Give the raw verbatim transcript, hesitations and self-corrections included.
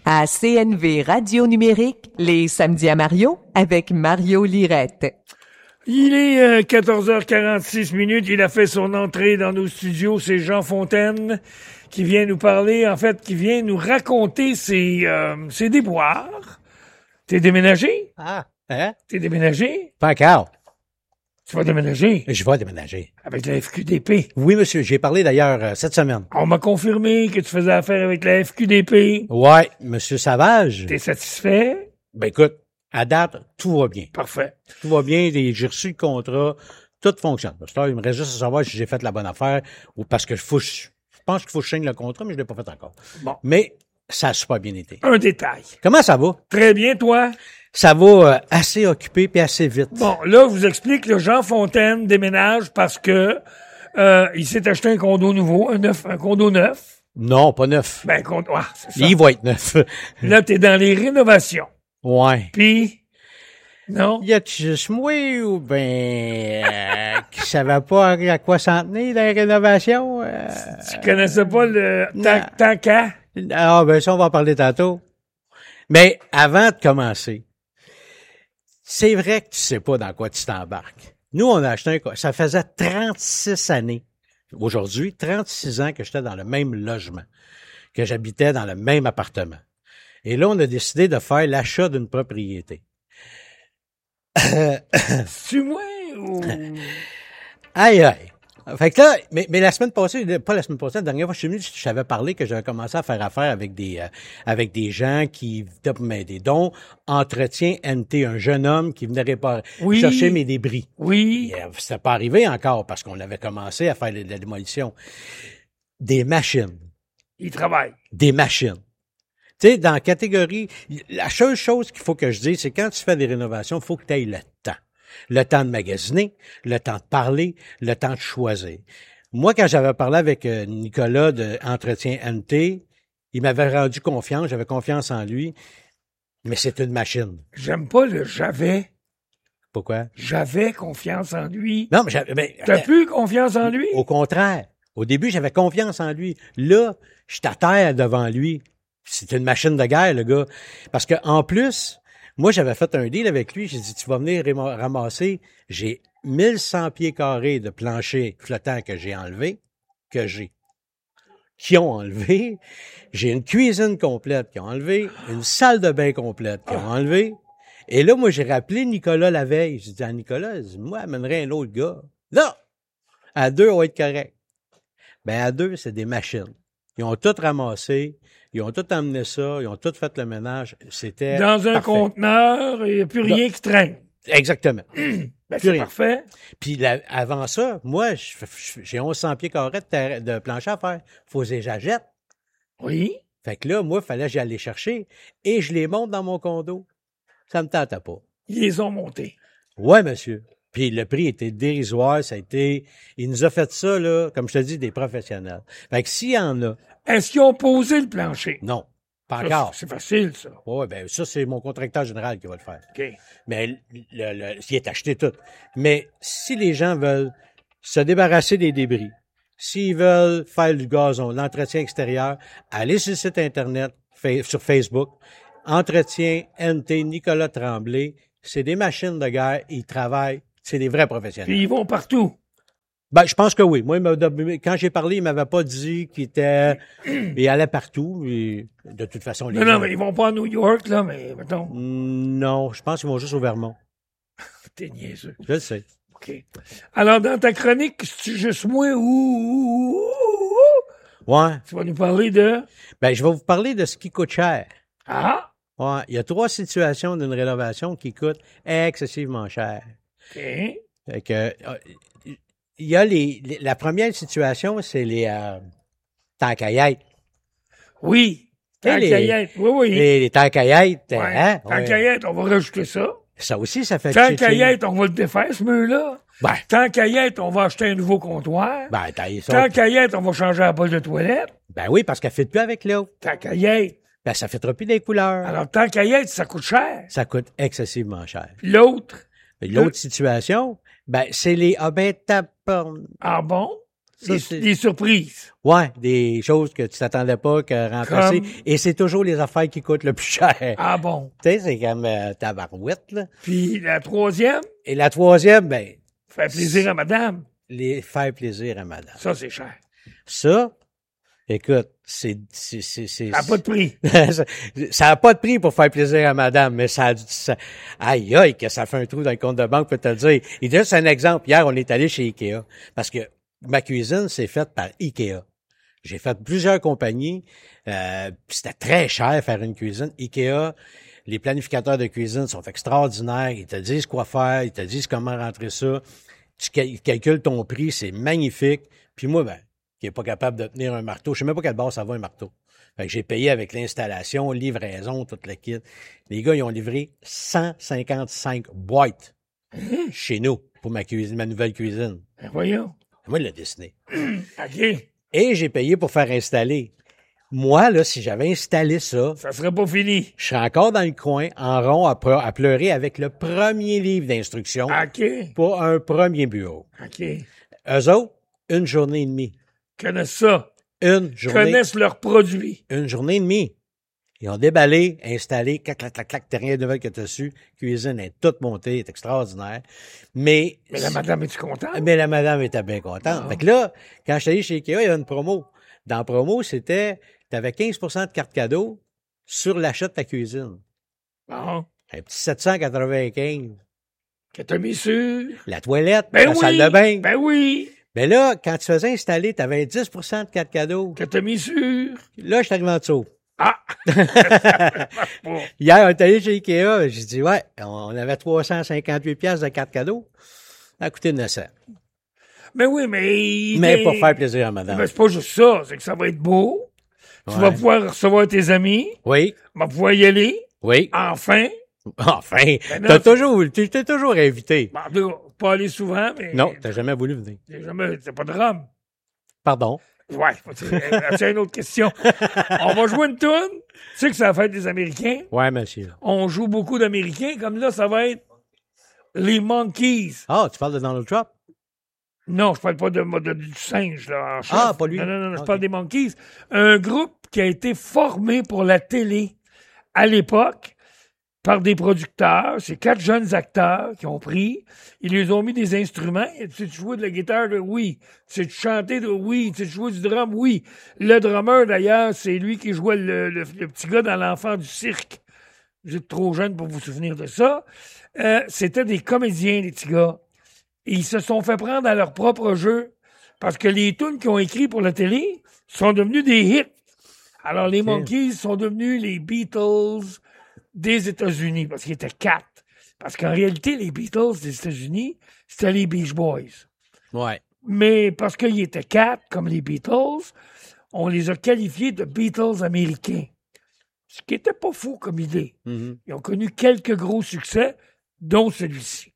À C N V Radio Numérique, les samedis à Mario, avec Mario Lirette. Il est euh, quatorze heures quarante-six minutes. Il a fait son entrée dans nos studios. C'est Jean Fontaine qui vient nous parler, en fait, qui vient nous raconter ses, euh, ses déboires. T'es déménagé? Ah, hein? T'es déménagé? Pas encore. Tu vas déménager? Je vais déménager. Avec la F Q D P? Oui, monsieur. J'ai parlé d'ailleurs euh, cette semaine. On m'a confirmé que tu faisais affaire avec la F Q D P. Ouais, monsieur Savage. T'es satisfait? Ben écoute, à date, tout va bien. Parfait. Tout va bien. les- J'ai reçu le contrat. Tout fonctionne. Parce que là, il me reste juste à savoir si j'ai fait la bonne affaire ou parce que faut, je pense qu'il faut que je signe le contrat, mais je l'ai pas fait encore. Bon. Mais ça a super bien été. Un détail. Comment ça va? Très bien, toi? Ça va euh, assez occupé puis assez vite. Bon, là, je vous explique, le Jean Fontaine déménage parce que euh, il s'est acheté un condo nouveau, un neuf, un condo neuf. Non, pas neuf. Ben, condo, ah, c'est ça. Il va être neuf. Là, t'es dans les rénovations. Ouais. Puis, non? Y a-tu juste moi ou ben euh, qui savait pas à quoi s'en tenir dans les rénovations? Euh, Tu connaissais pas le tant, non. tant qu'à? Ah ben ça, on va en parler tantôt. Mais avant de commencer, c'est vrai que tu sais pas dans quoi tu t'embarques. Nous, on a acheté un... co- Ça faisait trente-six années, aujourd'hui, trente-six ans que j'étais dans le même logement, que j'habitais dans le même appartement. Et là, on a décidé de faire l'achat d'une propriété. C'est moi ou... Aïe, aïe. Fait que là, mais, mais la semaine passée, pas la semaine passée, la dernière fois que je suis venu, je t'avais parlé que j'avais commencé à faire affaire avec des euh, avec des gens qui venaient pour m'aider, dont Entretien N T, un jeune homme qui venait réparer, Oui. chercher mes débris. Oui. Et, euh, c'était pas arrivé encore parce qu'on avait commencé à faire de la démolition. Des machines. Il travaille. Des machines. Tu sais, dans la catégorie, la seule chose qu'il faut que je dise, c'est quand tu fais des rénovations, il faut que tu aies le temps. Le temps de magasiner, le temps de parler, le temps de choisir. Moi, quand j'avais parlé avec euh, Nicolas de Entretien N T, il m'avait rendu confiance, j'avais confiance en lui, mais c'est une machine. J'aime pas le j'avais. Pourquoi? J'avais confiance en lui. Non, mais j'avais... ben, T'as ben, plus confiance en lui? Au contraire. Au début, j'avais confiance en lui. Là, je suis à terre devant lui. C'est une machine de guerre, le gars. Parce que en plus, moi, j'avais fait un deal avec lui. J'ai dit, tu vas venir rama- ramasser. J'ai mille cent pieds carrés de plancher flottant que j'ai enlevé, que j'ai, qui ont enlevé. J'ai une cuisine complète qui ont enlevé, une salle de bain complète qui ont enlevé. Et là, moi, j'ai rappelé Nicolas la veille. J'ai dit à Nicolas, j'ai dit, moi, amènerai un autre gars. Là, à deux, on va être correct. Ben, à deux, c'est des machines. Ils ont tout ramassé, ils ont tout emmené ça, ils ont tout fait le ménage. C'était Dans un parfait. conteneur, il n'y a plus rien qui traîne. Exactement. Ben, Plus c'est rien. parfait. Puis là, avant ça, moi, je- je- j'ai onze cents pieds carrés de, terre- de plancher à faire. Faut que j'achète. Oui. Fait que là, moi, il fallait que j'aille les chercher et je les monte dans mon condo. Ça me tentait pas. Ils les ont montés. Ouais, monsieur. Puis le prix était dérisoire, ça a été... Il nous a fait ça, là, comme je te dis, des professionnels. Fait que s'il y en a... Est-ce qu'ils ont posé le plancher? Non, pas Ça, encore. C'est facile, ça. Ouais, ben ça, c'est mon contracteur général qui va le faire. OK. Mais le, le, le- il est acheté tout. Mais si les gens veulent se débarrasser des débris, s'ils veulent faire du gazon, l'entretien extérieur, allez sur le site Internet, fa- sur Facebook, Entretien N T Nicolas Tremblay. C'est des machines de guerre, ils travaillent, c'est des vrais professionnels. Puis ils vont partout. Ben, je pense que oui. Moi, il m'a- quand j'ai parlé, il m'avait pas dit qu'il était... il allait partout. Et de toute façon, les Non, gens- non, mais ils vont pas à New York, là, mais mettons, Mm, Non, je pense qu'ils vont juste au Vermont. t'es niaiseux. Je le sais. OK. Alors, dans ta chronique, c'est juste moi ou, ou- ou- ou- Ouais. tu vas nous parler de... Ben, je vais vous parler de ce qui coûte cher. Ah! Ouais. Il y a trois situations d'une rénovation qui coûtent excessivement cher. OK. Fait que, euh, il y a les, les- la première situation, c'est les, euh, tankaillettes. Oui. Et les- Tankaillette. Oui, oui. Les, les tankaillettes, Ouais. hein? Ouais. Tankaillette, on va rajouter ça. Ça aussi, ça fait chier. Tankaillette, on va le défaire, ce mur-là. Ben, Tankaillette, on va acheter un nouveau comptoir. ben, taille ça. Tankaillette, on va changer la bolle de toilette. Ben oui, parce qu'elle ne fit plus avec l'autre. Tankaillette. Ben, ça ne fitera plus des couleurs. Alors, tankaillette, ça coûte cher. Ça coûte excessivement cher. Puis l'autre, L'autre situation, ben, c'est les, ah ben, tape, ah bon? Ça, des, c'est- des surprises. Ouais, des choses que tu t'attendais pas que remplacer. Comme- Et c'est toujours les affaires qui coûtent le plus cher. Ah bon. Tu sais, c'est comme euh, tabarouette, là. Puis la troisième, Et la troisième, ben, faire plaisir à madame. les faire plaisir à madame. Ça, c'est cher. Ça, écoute, c'est, c'est, c'est, c'est, Ça n'a pas de prix. ça- ça a pas de prix pour faire plaisir à madame, mais ça, a du- ça aïe, aïe, que ça fait un trou dans le compte de banque, peut te le dire. Et déjà, c'est un exemple. Hier, on est allé chez Ikea. Parce que ma cuisine, c'est faite par Ikea. J'ai fait plusieurs compagnies, euh, puis c'était très cher faire une cuisine. Ikea, les planificateurs de cuisine sont extraordinaires. Ils te disent quoi faire, ils te disent comment rentrer ça. Tu cal- calcules ton prix, c'est magnifique. Puis moi, ben, qui est pas capable de tenir un marteau, je sais même pas quelle base ça va un marteau. Fait que j'ai payé avec l'installation, livraison, toute la kit. Les gars, ils ont livré cent cinquante-cinq boîtes chez nous pour ma cuisine, ma nouvelle cuisine. Ben voyons. Moi, il l'a dessiné. OK. Et j'ai payé pour faire installer. Moi, là, si j'avais installé ça, Ça serait pas fini. je serais encore dans le coin, en rond, à, pre- à pleurer avec le premier livre d'instructions OK. pour un premier bureau. OK. Eux autres, une journée et demie. Connaissent ça. Une journée, Connaissent leurs produits. une journée et demie. Ils ont déballé, installé, clac, clac, clac, clac, t'as rien de nouvelle que t'as su. Cuisine est toute montée, est extraordinaire. Mais, Mais la madame, es-tu contente? mais la madame était bien contente. Ah. Fait que là, quand je suis allé chez Ikea, il y avait une promo. Dans la promo, c'était, t'avais quinze pour cent de carte cadeau sur l'achat de ta cuisine. Bon. Un petit sept cent quatre-vingt-quinze. Que t'as mis sûr? La toilette, Ben la oui. salle de bain. Ben oui. Mais là, quand tu faisais installer, t'avais dix pour cent de carte cadeau. Que t'as mis sûr? Là, je suis arrivé en dessous. Ah! Bon. Hier, on est allé chez Ikea. J'ai dit, ouais, on avait trois cent cinquante-huit piastres de carte cadeau. Ça a coûté neuf cents. Mais oui, mais... Mais pour faire plaisir à madame. Ben, c'est pas juste ça. C'est que ça va être beau. Tu Ouais. vas pouvoir recevoir tes amis. Oui, Tu vas pouvoir y aller. oui. Enfin. Enfin, Ben non, t'as c'est- toujours, tu t'es toujours invité. Bon, en tout cas, pas aller souvent, mais... Non, t'as jamais voulu venir. J'ai jamais... C'est pas de rhum. Pardon. Ouais, c'est c'est une autre question. On va jouer une toune. Tu sais que ça va faire des Américains. Ouais, monsieur. On joue beaucoup d'Américains. Comme là, ça va être les Monkeys. Ah, tu parles de Donald Trump? Non, je parle pas de, de- du singe, là, en chef. Ah, pas lui. Non, non, non, je Ok. parle des Monkeys. Un groupe qui a été formé pour la télé à l'époque par des producteurs. C'est quatre jeunes acteurs qui ont pris. Ils lui ont mis des instruments. Et tu sais jouer de la guitare? De, oui. Tu sais chanter? De, oui. Tu sais jouer du drum? Oui. Le drummer, d'ailleurs, c'est lui qui jouait le, le, le petit gars dans l'enfant du cirque. Vous êtes trop jeune pour vous souvenir de ça. Euh, c'était des comédiens, les petits gars. Et ils se sont fait prendre à leur propre jeu parce que les tunes qu'ils ont écrits pour la télé sont devenus des hits. Alors, les Monkeys sont devenus les Beatles des États-Unis parce qu'ils étaient quatre. Parce qu'en réalité, les Beatles des États-Unis, c'était les Beach Boys. Ouais. Mais parce qu'ils étaient quatre, comme les Beatles, on les a qualifiés de Beatles américains. Ce qui était pas fou comme idée. Mhm. Ils ont connu quelques gros succès, dont celui-ci.